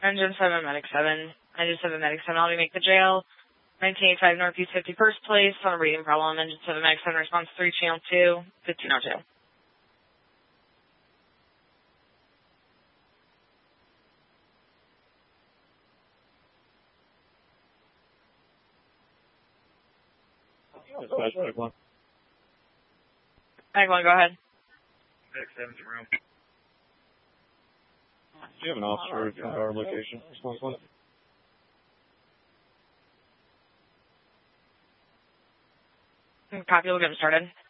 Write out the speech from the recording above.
Engine 7, Medic 7. Engine 7, Medic 7, I'll be make the jail. 1985 Northeast 51st place on a reading problem. Engine 7, Medic 7, response 3, channel 2, 1502. Medic 1, go ahead. Medic 7's in room. Do you have an officer at our location? Response 1. Copy, we'll get him started.